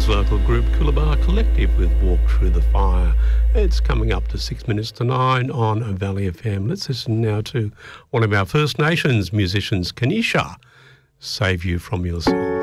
Townsville's local group Coolabah Collective with Walk Through the Fire. It's coming up to 6 minutes to 9 on Valley FM. Let's listen now to one of our First Nations musicians, Kanisha, Save You From Yourself.